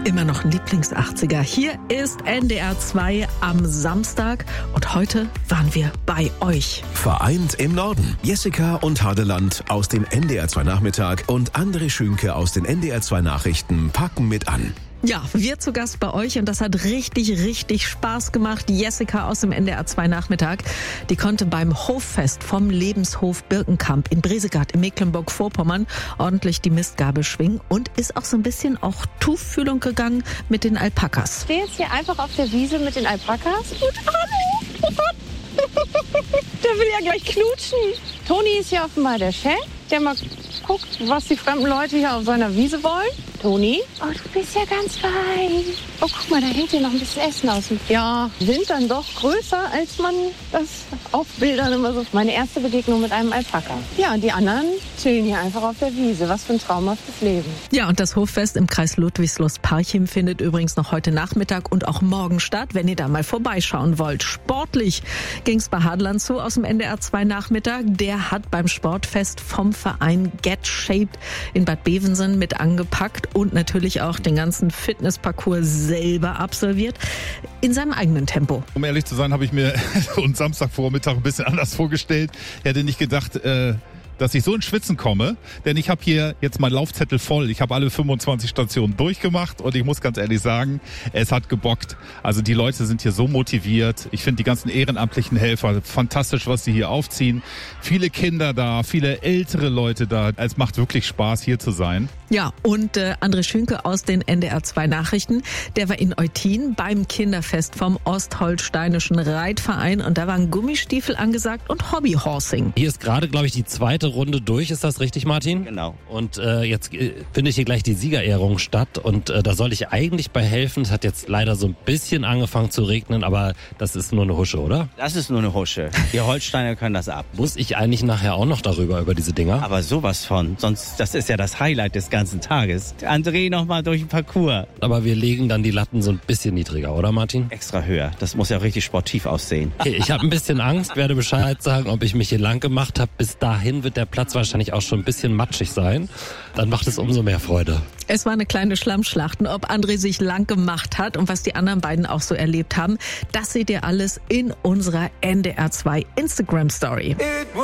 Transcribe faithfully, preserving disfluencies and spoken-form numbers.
Immer noch ein Lieblings-achtziger. Hier ist N D R zwei am Samstag und heute waren wir bei euch. Vereint im Norden. Jessica und Hadeland aus dem N D R zwei Nachmittag und André Schünke aus den N D R zwei Nachrichten packen mit an. Ja, wir zu Gast bei euch und das hat richtig, richtig Spaß gemacht. Jessica aus dem N D R zwei Nachmittag, die konnte beim Hoffest vom Lebenshof Birkenkamp in Bresegard in Mecklenburg-Vorpommern ordentlich die Mistgabel schwingen und ist auch so ein bisschen auch Tuchfühlung gegangen mit den Alpakas. Ich stehe jetzt hier einfach auf der Wiese mit den Alpakas. Und hallo, oh Gott, der will ja gleich knutschen. Toni ist hier offenbar der Chef, der mal guckt, was die fremden Leute hier auf seiner Wiese wollen. Toni? Oh, du bist ja ganz fein. Oh, guck mal, da hängt hier noch ein bisschen Essen aus. Ja, sind dann doch größer, als man das auf Bildern immer so. Meine erste Begegnung mit einem Alpaka. Ja, die anderen chillen hier einfach auf der Wiese. Was für ein traumhaftes Leben. Ja, und das Hoffest im Kreis Ludwigslust-Parchim findet übrigens noch heute Nachmittag und auch morgen statt, wenn ihr da mal vorbeischauen wollt. Sportlich ging's bei Hadeland zu aus dem N D R zwei Nachmittag. Der hat beim Sportfest vom Verein Get Shaped in Bad Bevensen mit angepackt und natürlich auch den ganzen Fitnessparcours selber absolviert, in seinem eigenen Tempo. Um ehrlich zu sein, habe ich mir so Samstagvormittag ein bisschen anders vorgestellt. Ich hätte nicht gedacht, äh, dass ich so ins Schwitzen komme, denn ich habe hier jetzt meinen Laufzettel voll. Ich habe alle fünfundzwanzig Stationen durchgemacht und ich muss ganz ehrlich sagen, es hat gebockt. Also die Leute sind hier so motiviert. Ich finde die ganzen ehrenamtlichen Helfer fantastisch, was sie hier aufziehen. Viele Kinder da, viele ältere Leute da. Es macht wirklich Spaß, hier zu sein. Ja, und äh, André Schünke aus den N D R zwei Nachrichten, der war in Eutin beim Kinderfest vom Ostholsteinischen Reitverein und da waren Gummistiefel angesagt und Hobbyhorsing. Hier ist gerade, glaube ich, die zweite Runde durch, ist das richtig, Martin? Genau. Und äh, jetzt äh, findet hier gleich die Siegerehrung statt und äh, da soll ich eigentlich bei helfen. Es hat jetzt leider so ein bisschen angefangen zu regnen, aber das ist nur eine Husche, oder? Das ist nur eine Husche. Die Holsteiner können das ab. Muss ich eigentlich nachher auch noch darüber, über diese Dinger? Aber sowas von. Sonst, das ist ja das Highlight des ganzen Tages. André noch mal durch den Parcours. Aber wir legen dann die Latten so ein bisschen niedriger, oder Martin? Extra höher. Das muss ja richtig sportiv aussehen. Okay, ich habe ein bisschen Angst, werde Bescheid sagen, ob ich mich hier lang gemacht habe. Bis dahin wird der Platz wahrscheinlich auch schon ein bisschen matschig sein. Dann macht es umso mehr Freude. Es war eine kleine Schlammschlacht. Und ob André sich lang gemacht hat und was die anderen beiden auch so erlebt haben, das seht ihr alles in unserer N D R zwei Instagram-Story.